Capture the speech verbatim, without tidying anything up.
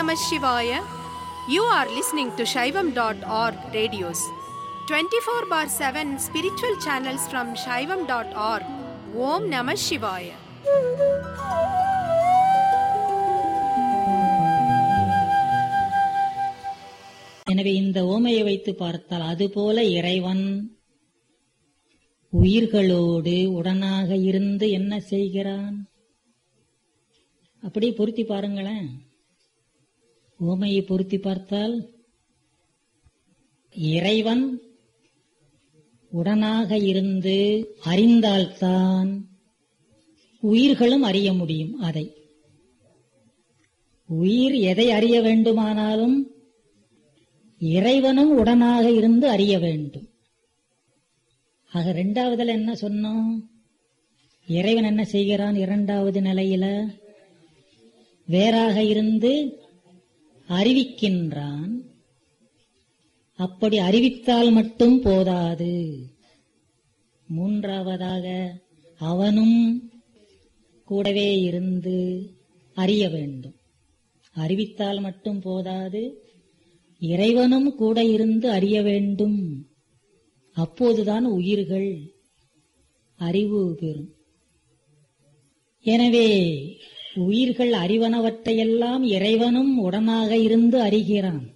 Namah Shivaya. You are listening to Shaivam dot org radios. twenty-four bar seven spiritual channels from Shaivam dot org. Om Namah Shivaya. எனவே இந்த ஓமையை வைத்து பார்த்தால் அதுபோல இறைவன் உயிர்களோடு உடனாக இருந்து என்ன செய்கிறான்? அப்படியே பொருத்தி பாருங்களேன். ஓமையை பொருத்தி பார்த்தால் இறைவன் உடனாக இருந்து அறிந்தால்தான் உயிர்களும் அறிய முடியும். அதை உயிர் எதை அறிய வேண்டுமானாலும் இறைவனும் உடனாக இருந்து அறிய வேண்டும். ஆக இரண்டாவதுல என்ன சொன்னோம்? இறைவன் என்ன செய்கிறான்? இரண்டாவது நிலையில வேறாக இருந்து அறிவிக்கின்றான். அப்படி அறிவித்தால் மட்டும் போதாது, மூன்றாவதாக அவனும் கூடவே இருந்து அறிய வேண்டும். அறிவித்தால் மட்டும் போதாது, இறைவனும் கூட இருந்து அறிய வேண்டும். அப்போதுதான் உயிர்கள் அறிவு பெறும். எனவே உயிர்கள் அறிவனவற்றையெல்லாம் இறைவனும் உடனாக இருந்து அறிகிறான்.